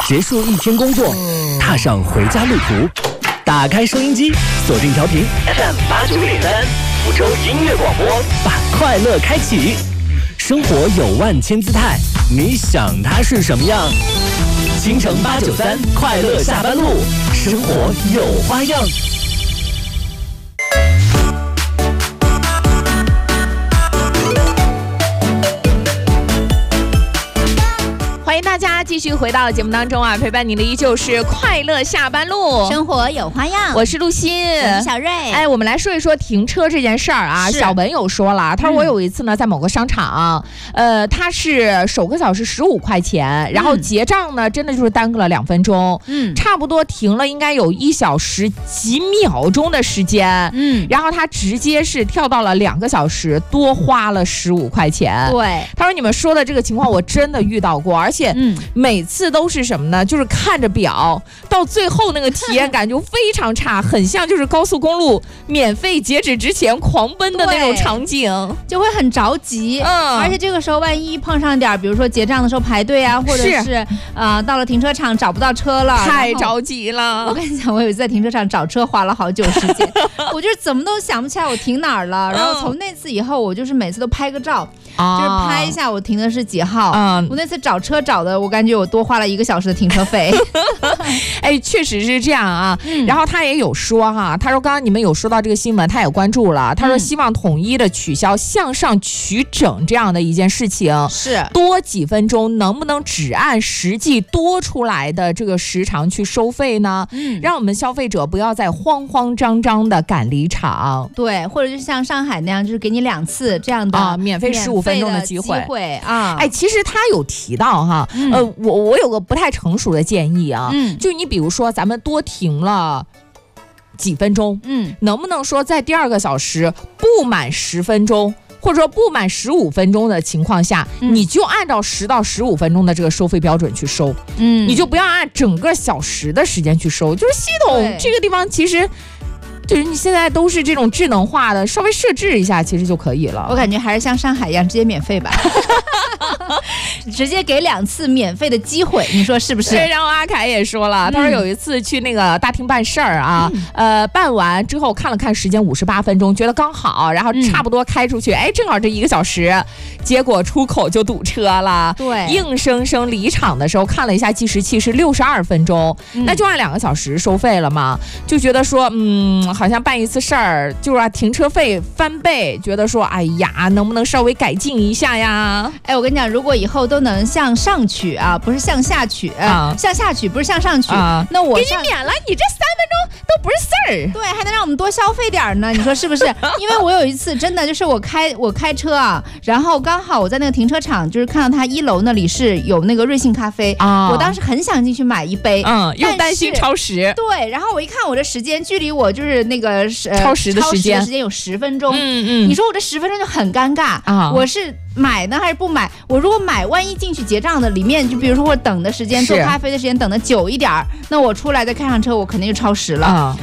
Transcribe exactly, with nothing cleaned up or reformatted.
结束一天工作，踏上回家路途，打开收音机，锁定调频 F M 八九点三，福州音乐广播，把快乐开启。生活有万千姿态，你想它是什么样？京城八九三，快乐下班路，生活有花样。 欢迎大家继续回到节目当中啊！陪伴您的依旧是快乐下班路， 生活有花样。 我是陆欣， 我是小瑞。 哎，我们来说一说停车这件事儿啊。小文有说了，他说我有一次呢，在某个商场，嗯、呃，他是首个小时十五块钱，然后结账呢，真的就是耽搁了两分钟，嗯，差不多停了应该有一小时几秒钟的时间，嗯，然后他直接是跳到了两个小时，多花了十五块钱。 对， 他说你们说的这个情况我真的遇到过，而且。嗯，每次都是什么呢？就是看着表，到最后那个体验感就非常差，很像就是高速公路免费截止之前狂奔的那种场景， 就会很着急。嗯，而且这个时候万一碰上点，比如说结账的时候排队啊，或者是啊、呃、到了停车场找不到车了， 太着急了。 我跟你讲，我有一次在停车场找车花了好久时间，我就是怎么都想不起来我停哪儿了。然后从那次以后，我就是每次都拍个照。嗯、就是拍一下我停的是几号，嗯，我那次找车找的，我感觉我多花了一个小时的停车费。 哎，确实是这样啊。嗯、然后他也有说哈，他说刚刚你们有说到这个新闻，他也关注了，他说希望统一的取消向上取整这样的一件事情， 是多几分钟能不能只按实际多出来的这个时长去收费呢？嗯，让我们消费者不要再慌慌张张的赶离场。 对，或者就像上海那样，就是给你两次这样的啊，免费十五分钟的机会。 机会啊， 哎，其实他有提到哈，嗯、呃，我我有个不太成熟的建议啊，嗯，就你比如说咱们多停了几分钟，嗯，能不能说在第二个小时不满十分钟，或者说不满十五分钟的情况下，嗯、你就按照十到十五分钟的这个收费标准去收，嗯，你就不要按整个小时的时间去收，就是系统这个地方其实。就是你现在都是这种智能化的，稍微设置一下其实就可以了。 我感觉还是像上海一样直接免费吧，直接给两次免费的机会，你说是不是？ 对，然后阿凯也说了，他说有一次去那个大厅办事儿啊，嗯、呃，办完之后看了看时间，五十八分钟，觉得刚好，然后差不多开出去，嗯、哎，正好这一个小时，结果出口就堵车了。 对， 硬生生离场的时候看了一下计时器是六十二分钟，嗯、那就按两个小时收费了嘛，就觉得说，嗯。好像办一次事儿就是啊，停车费翻倍，觉得说，哎呀，能不能稍微改进一下呀？ 哎，我跟你讲，如果以后都能向上取啊，不是向下取，啊、向下取不是向上取，啊、那我给你免了，你这三分钟都不是事儿。 对，还能让我们多消费点呢，你说是不是？因为我有一次真的就是我开我开车啊，然后刚好我在那个停车场，就是看到他一楼那里是有那个瑞幸咖啡啊，我当时很想进去买一杯， 嗯，又担心超时。 对，然后我一看我这时间距离我就是那个、呃、 超时的时间， 时间有十分钟， 嗯嗯， 你说我这十分钟就很尴尬啊！我是买呢还是不买？我如果买，万一进去结账的里面，就比如说我等的时间做咖啡的时间等的久一点，那我出来再开上车，我肯定就超时了。啊